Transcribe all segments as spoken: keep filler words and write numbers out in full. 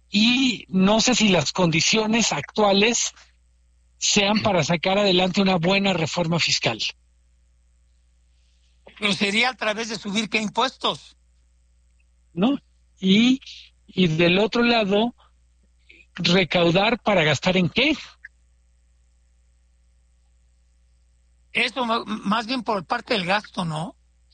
y no sé si las condiciones actuales sean para sacar adelante una buena reforma fiscal. Pero sería a través de subir qué impuestos, ¿No? Y, y del otro lado, recaudar para gastar en qué. eso más bien por parte del gasto, ¿no?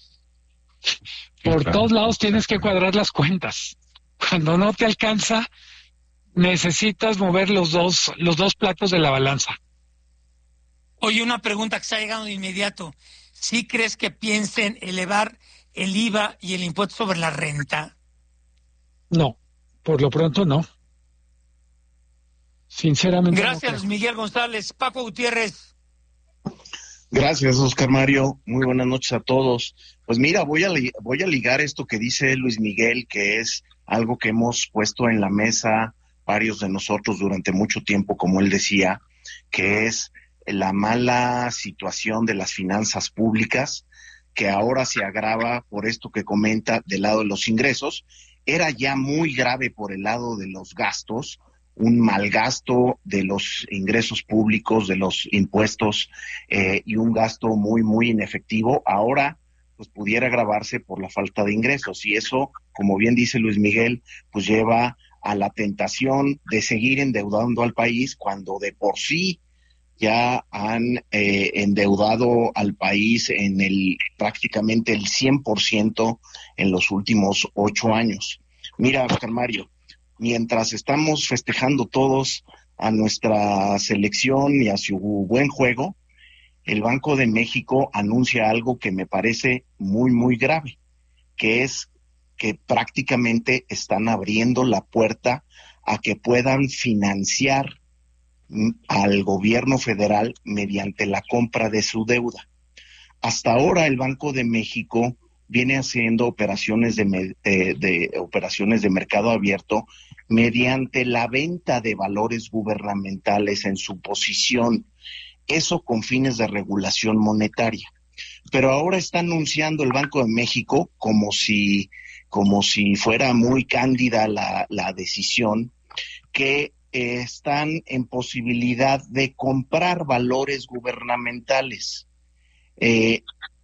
Por claro, todos lados tienes que cuadrar las cuentas. Cuando no te alcanza, necesitas mover los dos, los dos platos de la balanza. Oye, una pregunta que está llegando de inmediato. ¿Sí crees que piensen elevar el I V A y el impuesto sobre la renta? No, por lo pronto no. Sinceramente. Gracias, no Luis Miguel González. Paco Gutiérrez. Gracias, Oscar Mario. Muy buenas noches a todos. Pues mira, voy a, voy a ligar esto que dice Luis Miguel, que es algo que hemos puesto en la mesa varios de nosotros durante mucho tiempo, como él decía, que es la mala situación de las finanzas públicas, que ahora se agrava por esto que comenta del lado de los ingresos. Era ya muy grave por el lado de los gastos, un mal gasto de los ingresos públicos, de los impuestos, eh, y un gasto muy, muy inefectivo. Ahora, pues pudiera agravarse por la falta de ingresos, y eso, como bien dice Luis Miguel, pues lleva a la tentación de seguir endeudando al país cuando de por sí ya han eh, endeudado al país en el prácticamente el cien por ciento en los últimos ocho años. Mira, Oscar Mario, mientras estamos festejando todos a nuestra selección y a su buen juego, el Banco de México anuncia algo que me parece muy, muy grave, que es que prácticamente están abriendo la puerta a que puedan financiar al gobierno federal mediante la compra de su deuda. Hasta ahora el Banco de México viene haciendo operaciones de, eh, de operaciones de mercado abierto mediante la venta de valores gubernamentales en su posición, eso con fines de regulación monetaria. Pero ahora está anunciando el Banco de México como si, como si fuera muy cándida la, la decisión, que eh, están en posibilidad de comprar valores gubernamentales eh,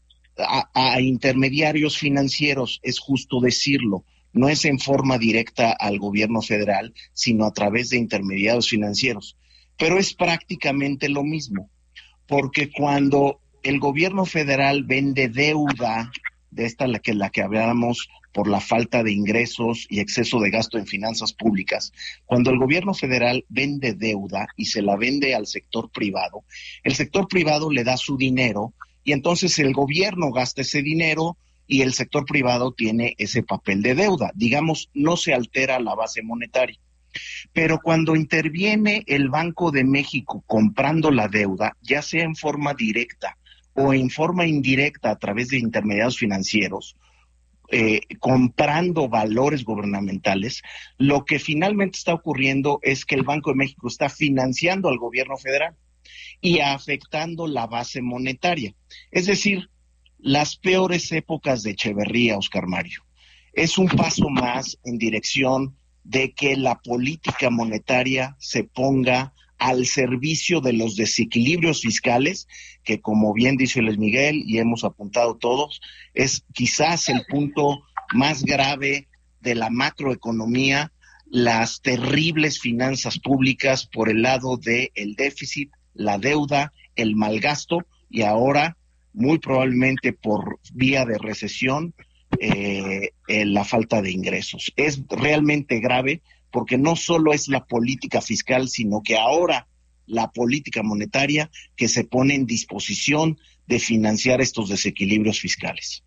a, a intermediarios financieros, es justo decirlo. No es en forma directa al gobierno federal, sino a través de intermediarios financieros. Pero es prácticamente lo mismo, porque cuando el gobierno federal vende deuda, de esta la que, la que hablamos por la falta de ingresos y exceso de gasto en finanzas públicas, cuando el gobierno federal vende deuda y se la vende al sector privado, el sector privado le da su dinero y entonces el gobierno gasta ese dinero y el sector privado tiene ese papel de deuda. Digamos, no se altera la base monetaria. Pero cuando interviene el Banco de México comprando la deuda, ya sea en forma directa o en forma indirecta a través de intermediarios financieros, eh, comprando valores gubernamentales, lo que finalmente está ocurriendo es que el Banco de México está financiando al gobierno federal y afectando la base monetaria. Es decir, las peores épocas de Echeverría, Oscar Mario. Es un paso más en dirección de que la política monetaria se ponga al servicio de los desequilibrios fiscales, que como bien dice Luis Miguel y hemos apuntado todos, es quizás el punto más grave de la macroeconomía, las terribles finanzas públicas por el lado del déficit, la deuda, el mal gasto y ahora muy probablemente por vía de recesión, eh, eh, la falta de ingresos. Es realmente grave porque no solo es la política fiscal, sino que ahora la política monetaria que se pone en disposición de financiar estos desequilibrios fiscales.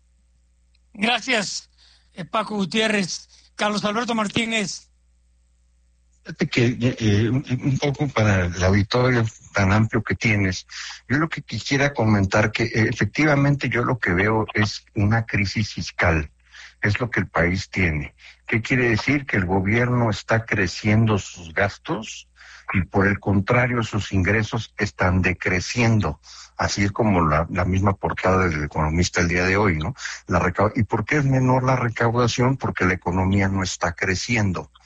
Gracias, eh, Paco Gutiérrez. Carlos Alberto Martínez. Fíjate que eh, un poco para el auditorio tan amplio que tienes, yo lo que quisiera comentar que eh, efectivamente yo lo que veo es una crisis fiscal, es lo que el país tiene. ¿Qué quiere decir? Que el gobierno está creciendo sus gastos y por el contrario sus ingresos están decreciendo. Así es como la, la misma portada del Economista el día de hoy, ¿no? La recau- ¿Y por qué es menor la recaudación? Porque la economía no está creciendo.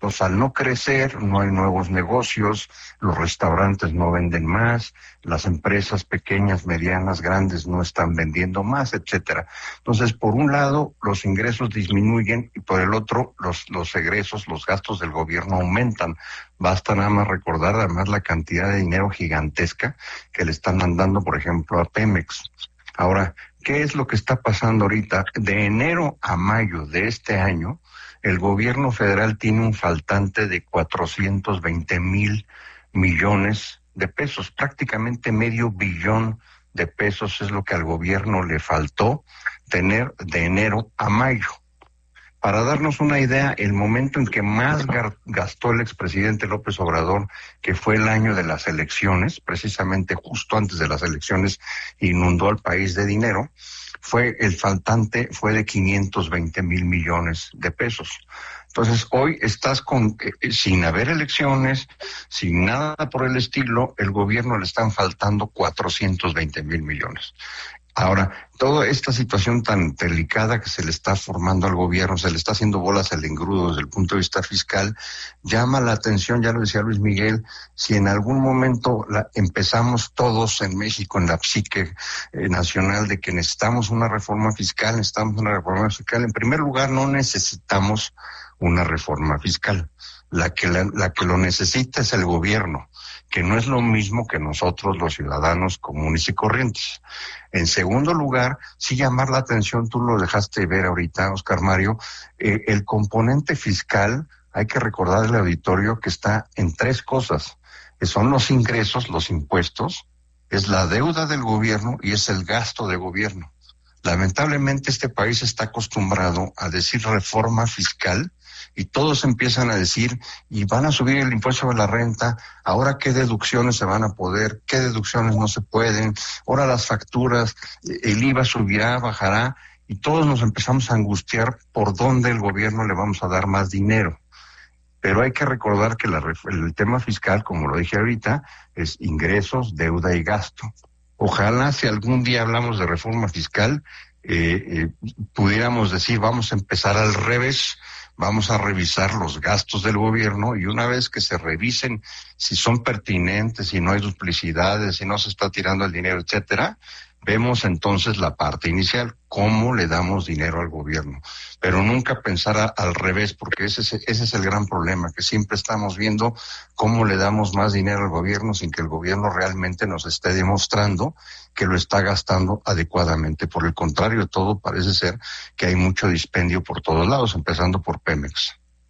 Entonces, al no crecer, no hay nuevos negocios, los restaurantes no venden más, las empresas pequeñas, medianas, grandes no están vendiendo más, etcétera. Entonces, por un lado, los ingresos disminuyen y por el otro, los, los egresos, los gastos del gobierno aumentan. Basta nada más recordar además la cantidad de dinero gigantesca que le están mandando, por ejemplo, a Pemex. Ahora, ¿qué es lo que está pasando ahorita? De enero a mayo de este año, el gobierno federal tiene un faltante de cuatrocientos veinte mil millones de pesos, prácticamente medio billón de pesos es lo que al gobierno le faltó tener de enero a mayo. Para darnos una idea, el momento en que más gastó el expresidente López Obrador, que fue el año de las elecciones, precisamente justo antes de las elecciones, inundó al país de dinero, fue el faltante fue de quinientos veinte mil millones de pesos. Entonces, hoy estás con, eh, sin haber elecciones, sin nada por el estilo, el gobierno le están faltando cuatrocientos veinte mil millones. Ahora, toda esta situación tan delicada que se le está formando al gobierno, se le está haciendo bolas al engrudo desde el punto de vista fiscal, llama la atención, ya lo decía Luis Miguel, si en algún momento la, empezamos todos en México, en la psique eh, nacional, de que necesitamos una reforma fiscal, necesitamos una reforma fiscal. En primer lugar, no necesitamos una reforma fiscal. La que, la, la que lo necesita es el gobierno, que no es lo mismo que nosotros los ciudadanos comunes y corrientes. En segundo lugar, sí llamar la atención, tú lo dejaste ver ahorita, Oscar Mario, eh, el componente fiscal, hay que recordar al auditorio que está en tres cosas, que son los ingresos, los impuestos, es la deuda del gobierno y es el gasto de gobierno. Lamentablemente este país está acostumbrado a decir reforma fiscal y todos empiezan a decir, y van a subir el impuesto sobre la renta, ahora qué deducciones se van a poder, qué deducciones no se pueden, ahora las facturas, el I V A subirá, bajará, y todos nos empezamos a angustiar por dónde el gobierno le vamos a dar más dinero. Pero hay que recordar que la, el tema fiscal, como lo dije ahorita, es ingresos, deuda y gasto. Ojalá si algún día hablamos de reforma fiscal, eh, eh, pudiéramos decir, vamos a empezar al revés, vamos a revisar los gastos del gobierno y una vez que se revisen si son pertinentes, si no hay duplicidades, si no se está tirando el dinero, etcétera, vemos entonces la parte inicial, cómo le damos dinero al gobierno. Pero nunca pensar a, al revés, porque ese es, ese es el gran problema, que siempre estamos viendo cómo le damos más dinero al gobierno sin que el gobierno realmente nos esté demostrando que lo está gastando adecuadamente. Por el contrario de todo, parece ser que hay mucho dispendio por todos lados, empezando por Pemex.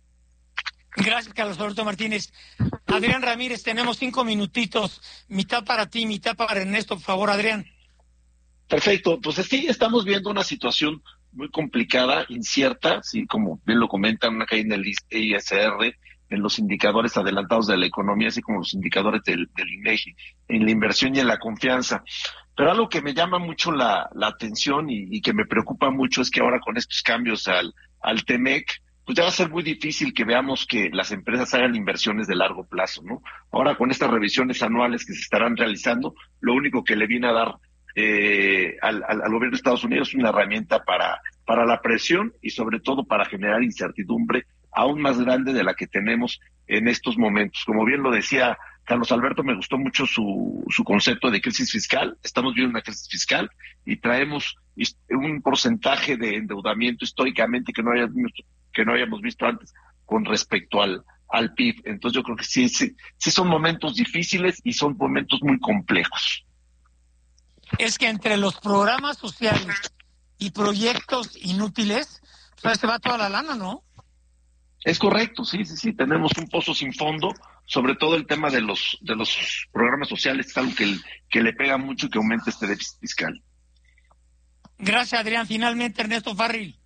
Gracias, Carlos Alberto Martínez. Adrián Ramírez, tenemos cinco minutitos, mitad para ti, mitad para Ernesto, por favor, Adrián. Perfecto, pues sí, estamos viendo una situación muy complicada, incierta, sí, como bien lo comentan, una caída en el I S R, en los indicadores adelantados de la economía, así como los indicadores del, del INEGI, en la inversión y en la confianza. Pero algo que me llama mucho la, la atención y, y que me preocupa mucho es que ahora con estos cambios al, al TEMEC, pues ya va a ser muy difícil que veamos que las empresas hagan inversiones de largo plazo, ¿no? Ahora con estas revisiones anuales que se estarán realizando, lo único que le viene a dar Eh, al, al, al gobierno de Estados Unidos es una herramienta para, para la presión y sobre todo para generar incertidumbre aún más grande de la que tenemos en estos momentos. Como bien lo decía Carlos Alberto, me gustó mucho su, su concepto de crisis fiscal. Estamos viendo una crisis fiscal y traemos un porcentaje de endeudamiento históricamente que no hayamos, que no hayamos visto antes con respecto al, al P I B. Entonces yo creo que sí, sí, sí son momentos difíciles y son momentos muy complejos. Es que entre los programas sociales y proyectos inútiles, pues se va toda la lana, ¿no? Es correcto, sí, sí, sí, tenemos un pozo sin fondo, sobre todo el tema de los de los programas sociales, es algo que, que le pega mucho y que aumenta este déficit fiscal. Gracias, Adrián. Finalmente, Ernesto Farril.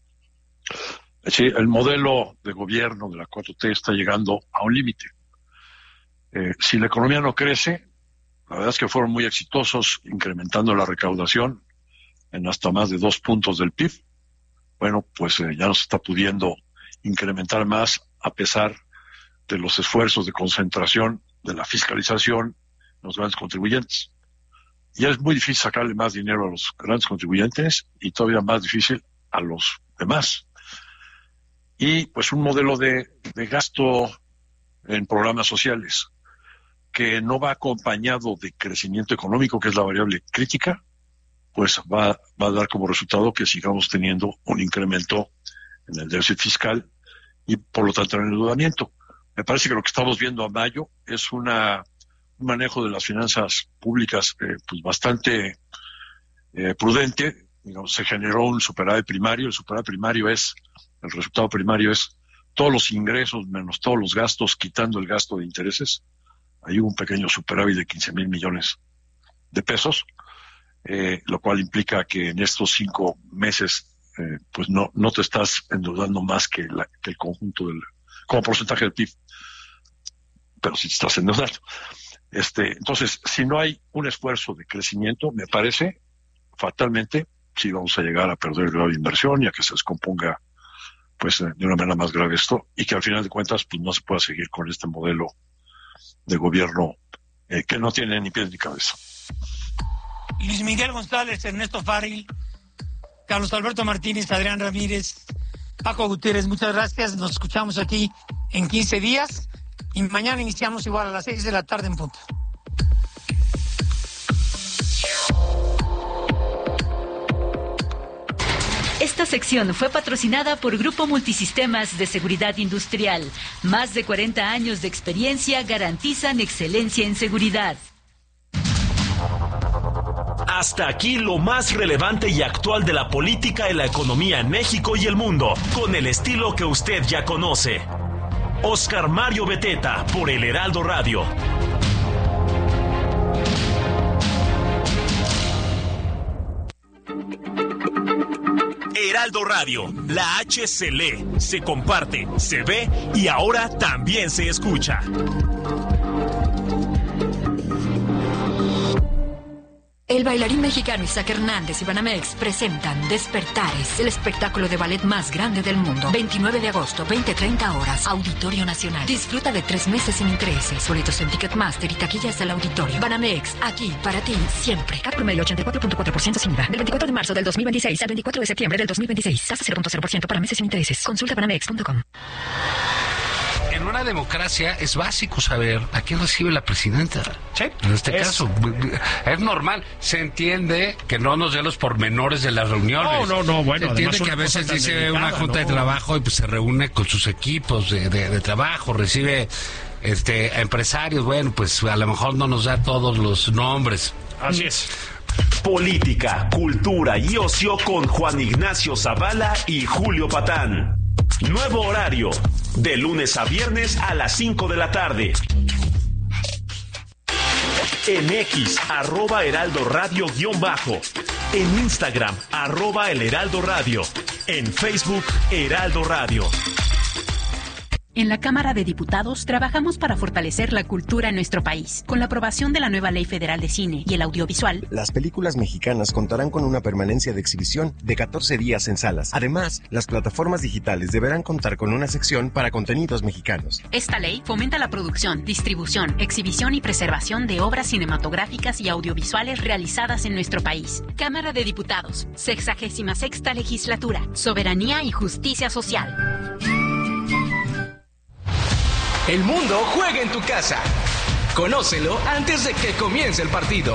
Sí, el modelo de gobierno de la cuatro T está llegando a un límite. Eh, si la economía no crece, la verdad es que fueron muy exitosos incrementando la recaudación en hasta más de dos puntos del P I B. Bueno, pues eh, ya no se está pudiendo incrementar más a pesar de los esfuerzos de concentración de la fiscalización en los grandes contribuyentes. Ya es muy difícil sacarle más dinero a los grandes contribuyentes y todavía más difícil a los demás. y pues un modelo de, de gasto en programas sociales que no va acompañado de crecimiento económico, que es la variable crítica, pues va, va a dar como resultado que sigamos teniendo un incremento en el déficit fiscal y por lo tanto en el endeudamiento. Me parece que lo que estamos viendo a mayo es una, un manejo de las finanzas públicas eh, pues bastante eh, prudente. Digamos, se generó un superávit primario. El superávit primario es, el resultado primario es todos los ingresos menos todos los gastos, quitando el gasto de intereses. Hay un pequeño superávit de quince mil millones de pesos, eh, lo cual implica que en estos cinco meses eh, pues no, no te estás endeudando más que, la, que el conjunto del, como porcentaje del P I B, pero sí te estás endeudando. Este, entonces, si no hay un esfuerzo de crecimiento, me parece, fatalmente, sí vamos a llegar a perder el grado de inversión y a que se descomponga pues de una manera más grave esto, y que al final de cuentas pues no se pueda seguir con este modelo de gobierno eh, que no tiene ni pies ni cabeza. Luis Miguel González, Ernesto Farril, Carlos Alberto Martínez, Adrián Ramírez, Paco Gutiérrez, muchas gracias. Nos escuchamos aquí en quince días y mañana iniciamos igual a las seis de la tarde en punto. Esta sección fue patrocinada por Grupo Multisistemas de Seguridad Industrial. Más de cuarenta años de experiencia garantizan excelencia en seguridad. Hasta aquí lo más relevante y actual de la política y la economía en México y el mundo, con el estilo que usted ya conoce. Oscar Mario Beteta, por El Heraldo Radio. Heraldo Radio, la H se lee, se comparte, se ve y ahora también se escucha. El bailarín mexicano Isaac Hernández y Banamex presentan Despertares, el espectáculo de ballet más grande del mundo. veintinueve de agosto, veinte treinta horas, Auditorio Nacional. Disfruta de tres meses sin intereses. Boletos en Ticketmaster y taquillas del auditorio. Banamex, aquí para ti, siempre. C A T promedio ochenta y cuatro punto cuatro por ciento sin I V A. Del veinticuatro de marzo del dos mil veintiséis al veinticuatro de septiembre del dos mil veintiséis. Tasa cero punto cero por ciento para meses sin intereses. Consulta banamex punto com. En una democracia es básico saber a quién recibe la presidenta. Sí, en este es... caso, es normal. Se entiende que no nos dé los pormenores de las reuniones. No, no, no, bueno. Se entiende que a veces dice delicada, una junta ¿no? de trabajo y pues se reúne con sus equipos de, de, de trabajo, recibe este empresarios. Bueno, pues a lo mejor no nos da todos los nombres. Así es. Política, cultura y ocio con Juan Ignacio Zavala y Julio Patán. Nuevo horario, de lunes a viernes a las cinco de la tarde. En X, arroba Heraldo Radio guión bajo. En Instagram, arroba El Heraldo Radio. En Facebook, Heraldo Radio. En la Cámara de Diputados trabajamos para fortalecer la cultura en nuestro país. Con la aprobación de la nueva Ley Federal de Cine y el Audiovisual, las películas mexicanas contarán con una permanencia de exhibición de catorce días en salas. Además, las plataformas digitales deberán contar con una sección para contenidos mexicanos. Esta ley fomenta la producción, distribución, exhibición y preservación de obras cinematográficas y audiovisuales realizadas en nuestro país. Cámara de Diputados, sexagésima sexta legislatura, soberanía y justicia social. El mundo juega en tu casa. Conócelo antes de que comience el partido.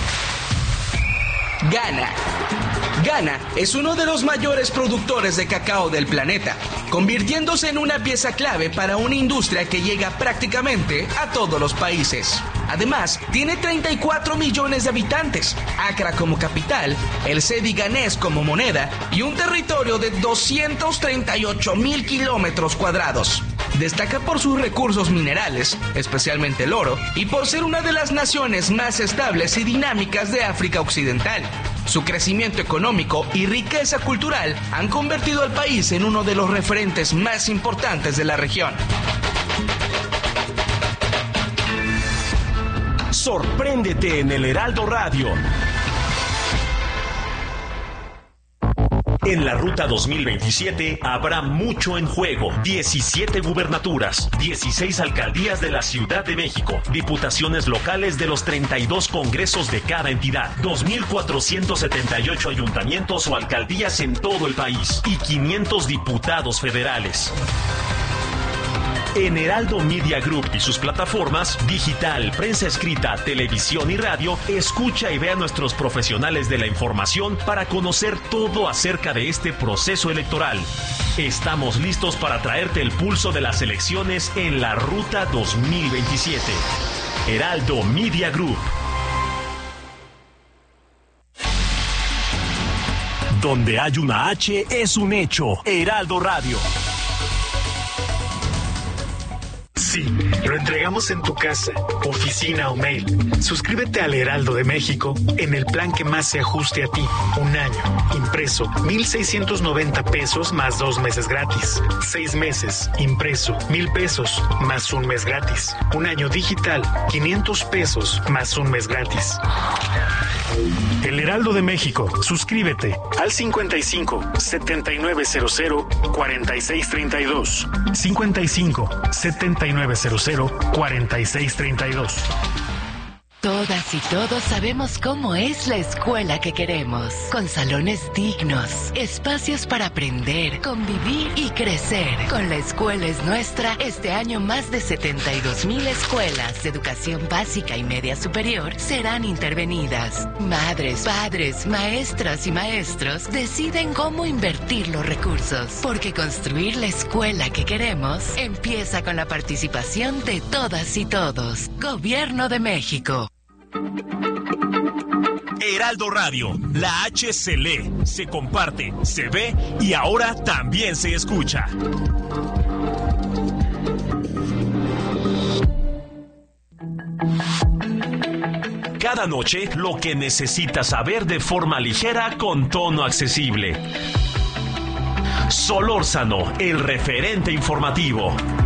Ghana. Ghana es uno de los mayores productores de cacao del planeta, convirtiéndose en una pieza clave para una industria que llega prácticamente a todos los países. Además, tiene treinta y cuatro millones de habitantes, Accra como capital, el cedi ghanés como moneda y un territorio de doscientos treinta y ocho mil kilómetros cuadrados. Destaca por sus recursos minerales, especialmente el oro, y por ser una de las naciones más estables y dinámicas de África Occidental. Su crecimiento económico y riqueza cultural han convertido al país en uno de los referentes más importantes de la región. Sorpréndete en El Heraldo Radio. En la Ruta dos mil veintisiete habrá mucho en juego. diecisiete gubernaturas, dieciséis alcaldías de la Ciudad de México, diputaciones locales de los treinta y dos congresos de cada entidad, dos mil cuatrocientos setenta y ocho ayuntamientos o alcaldías en todo el país y quinientos diputados federales. En Heraldo Media Group y sus plataformas, digital, prensa escrita, televisión y radio, escucha y ve a nuestros profesionales de la información para conocer todo acerca de este proceso electoral. Estamos listos para traerte el pulso de las elecciones en la Ruta dos mil veintisiete. Heraldo Media Group. Donde hay una H es un hecho. Heraldo Radio. Sí, lo entregamos en tu casa, oficina o mail. Suscríbete al Heraldo de México en el plan que más se ajuste a ti. Un año, impreso, mil seiscientos noventa pesos más dos meses gratis. Seis meses, impreso, mil pesos más un mes gratis. Un año digital, quinientos pesos más un mes gratis. El Heraldo de México. Suscríbete al cincuenta y cinco, setenta y nueve cero cero, cuarenta y seis treinta y dos. cincuenta y cinco, setenta y nueve cero cero, cuarenta y seis treinta y dos. Todas y todos sabemos cómo es la escuela que queremos, con salones dignos, espacios para aprender, convivir y crecer. Con La Escuela es Nuestra, este año más de setenta y dos mil escuelas de educación básica y media superior serán intervenidas. Madres, padres, maestras y maestros deciden cómo invertir los recursos, porque construir la escuela que queremos empieza con la participación de todas y todos. Gobierno de México. Heraldo Radio, la H se lee, se comparte, se ve y ahora también se escucha. Cada noche, lo que necesitas saber de forma ligera con tono accesible. Solórzano, el referente informativo.